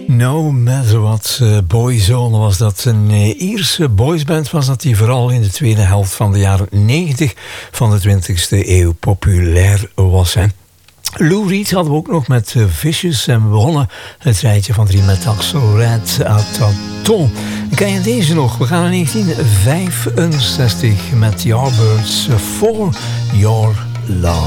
No Matter What, Boyzone was dat. Een Ierse boysband was dat, die vooral in de tweede helft van de jaren 90 van de 20e eeuw populair was. Hè. Lou Reed hadden we ook nog met Vicious en we begonnen het rijtje van 3 met Axel Red Ataton. Ken je deze nog? We gaan in 1965 met The Yardbirds, For Your Love.